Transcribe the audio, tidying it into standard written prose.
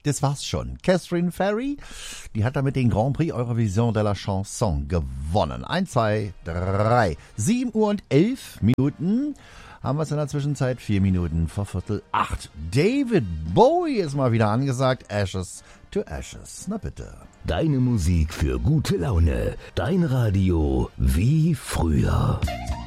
das war's schon. Catherine Ferry, die hat damit den Grand Prix Eurovision de la Chanson gewonnen. 1, 2, 3. 7 Uhr und 11 Minuten. Haben wir es in der Zwischenzeit 4 Minuten vor 7:45. David Bowie ist mal wieder angesagt. Ashes to Ashes. Na bitte. Deine Musik für gute Laune. Dein Radio wie früher.